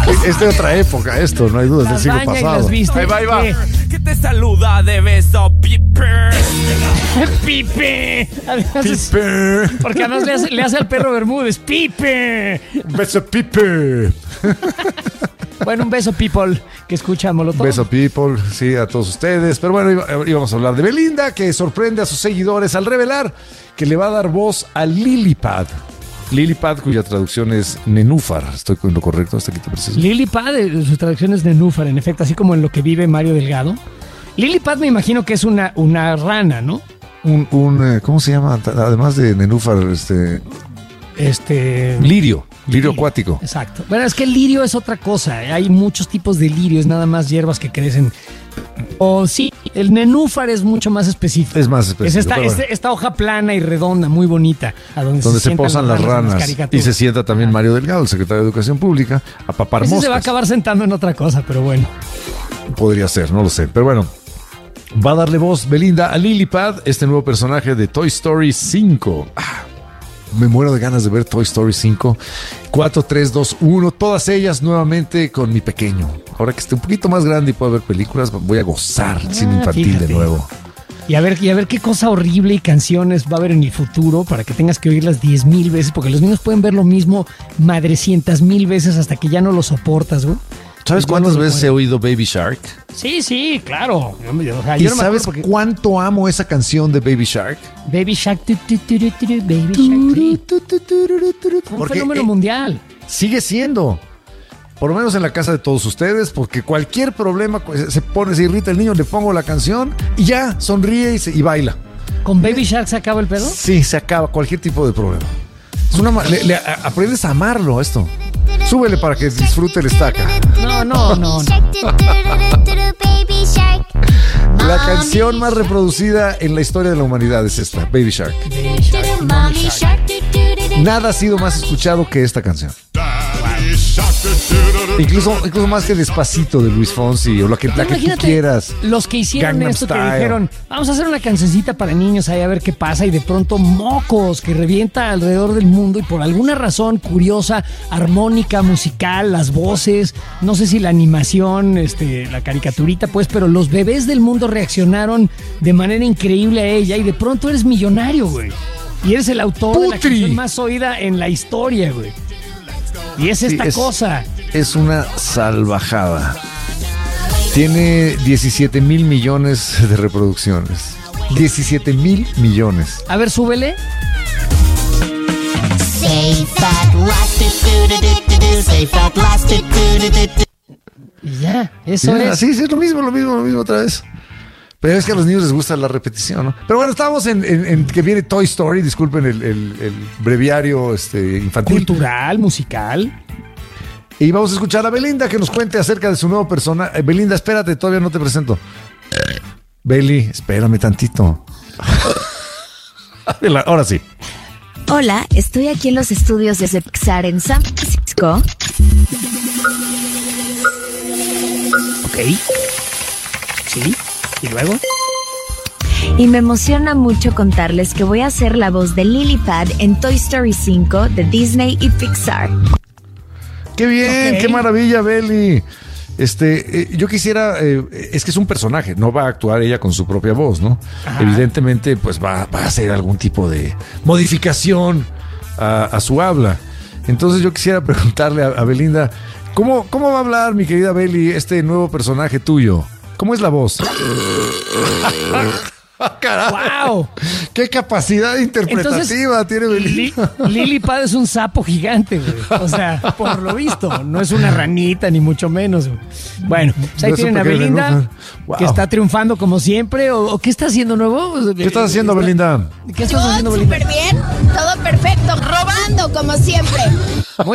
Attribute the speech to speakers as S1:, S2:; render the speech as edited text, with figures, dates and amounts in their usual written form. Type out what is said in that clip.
S1: Es de otra época esto, no hay dudas, del siglo pasado.
S2: Ahí va.
S3: Que te saluda de beso, Pipe.
S2: Pipe.
S1: Pipe.
S2: Porque además le hace al perro Bermúdez. Pipe.
S1: Un beso, Pipe.
S2: Bueno, un beso, people, que escucha Molotov.
S1: Beso, people, sí, a todos ustedes. Pero bueno, íbamos a hablar de Belinda, que sorprende a sus seguidores al revelar que le va a dar voz a Lilipad. Lilipad, cuya traducción es nenúfar. ¿Estoy con lo correcto? Hasta aquí te preciso.
S2: Lilipad, su traducción es nenúfar, en efecto, así como en lo que vive Mario Delgado. Lilipad me imagino que es una rana, ¿no?
S1: ¿Cómo se llama? Además de nenúfar, lirio acuático.
S2: Exacto. Bueno, es que el lirio es otra cosa. Hay muchos tipos de lirio, es nada más hierbas que crecen. O sí, el nenúfar es mucho más específico.
S1: Es más específico.
S2: Es esta hoja plana y redonda, muy bonita, a donde se
S1: posan las ranas. Y se sienta también Mario Delgado, el secretario de Educación Pública, a papar moscas.
S2: Se va a acabar sentando en otra cosa, pero bueno.
S1: Podría ser, no lo sé. Pero bueno, va a darle voz Belinda a Lilipad, este nuevo personaje de Toy Story 5. Me muero de ganas de ver Toy Story 5. 4, 3, 2, 1. Todas ellas nuevamente con mi pequeño. Ahora que esté un poquito más grande y pueda ver películas, voy a gozar el cine infantil, fíjate, de nuevo.
S2: Y a ver qué cosa horrible y canciones va a haber en el futuro para que tengas que oírlas 10,000 veces. Porque los niños pueden ver lo mismo madrecientas mil veces hasta que ya no lo soportas, güey.
S1: ¿Sabes cuántas veces he oído Baby Shark?
S2: Sí, claro.
S1: ¿Y sabes cuánto amo esa canción de Baby Shark?
S2: Baby Shark, Baby Shark. Un fenómeno mundial.
S1: Sigue siendo. Por lo menos en la casa de todos ustedes, porque cualquier problema se irrita el niño, le pongo la canción y ya, sonríe y baila.
S2: ¿Con Baby Shark se acaba el pedo?
S1: Sí, se acaba cualquier tipo de problema. Aprendes a amarlo esto. Súbele para que disfrute el estaca.
S2: No.
S1: La canción más reproducida en la historia de la humanidad es esta, Baby Shark. Nada ha sido más escuchado que esta canción. Incluso más que Despacito de Luis Fonsi o la que tú quieras.
S2: Los que hicieron
S1: Gangnam
S2: esto,
S1: Style.
S2: que dijeron, vamos a hacer una cancioncita para niños ahí a ver qué pasa, y de pronto mocos que revienta alrededor del mundo, y por alguna razón curiosa, armónica, musical, las voces, no sé si la animación, la caricaturita, pues, pero los bebés del mundo reaccionaron de manera increíble a ella, y de pronto eres millonario, güey. Y eres el autor de la canción más oída en la historia, güey. Y es esta cosa.
S1: Es una salvajada. Tiene 17,000 millones de reproducciones. 17,000 millones.
S2: A ver, súbele. Y ya, eso es.
S1: Sí, es lo mismo otra vez. Pero es que a los niños les gusta la repetición, ¿no? Pero bueno, estamos en que viene Toy Story, disculpen el breviario infantil.
S2: Cultural, musical.
S1: Y vamos a escuchar a Belinda que nos cuente acerca de su nuevo personaje. Belinda, espérate, todavía no te presento. Beli, espérame tantito. Ahora sí.
S4: Hola, estoy aquí en los estudios de Pixar en San Francisco.
S2: Ok. Sí. ¿Y luego?
S4: Y me emociona mucho contarles que voy a hacer la voz de Lilipad en Toy Story 5 de Disney y Pixar.
S1: ¡Qué bien!
S2: Okay.
S1: ¡Qué maravilla, Beli! Yo quisiera, es que es un personaje, no va a actuar ella con su propia voz, ¿no? Ajá. Evidentemente, pues va a hacer algún tipo de modificación a su habla. Entonces yo quisiera preguntarle a Belinda, ¿cómo va a hablar, mi querida Beli, este nuevo personaje tuyo? ¿Cómo es la voz?
S2: ¡Wow!
S1: ¡Qué capacidad interpretativa tiene Belinda!
S2: Lilipad es un sapo gigante, güey. O sea, por lo visto, no es una ranita, ni mucho menos, güey. Bueno, pues ahí tienen a Belinda, que está triunfando como siempre. ¿O qué está haciendo nuevo?
S1: ¿Qué estás haciendo, Belinda?
S2: ¿Qué estás haciendo, Belinda?
S5: Súper bien, todo perfecto, robando como siempre.